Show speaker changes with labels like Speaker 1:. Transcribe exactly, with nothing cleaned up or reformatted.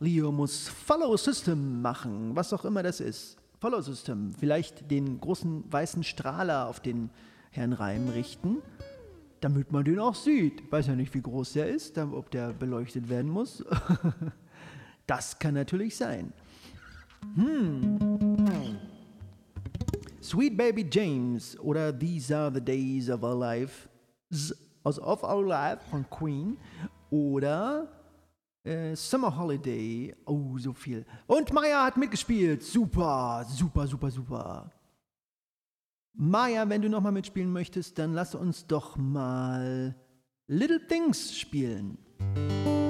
Speaker 1: Leo muss Follow System machen, was auch immer das ist. Follow System, vielleicht den großen weißen Strahler auf den Herrn Reim richten, damit man den auch sieht. Ich weiß ja nicht, wie groß der ist, ob der beleuchtet werden muss. Das kann natürlich sein. Hm. Sweet Baby James oder These Are the Days of Our Life, also Of Our Life von Queen oder äh, Summer Holiday, oh so viel. Und Maya hat mitgespielt, super, super, super, super. Maya, wenn du nochmal mitspielen möchtest, dann lass uns doch mal Little Things spielen.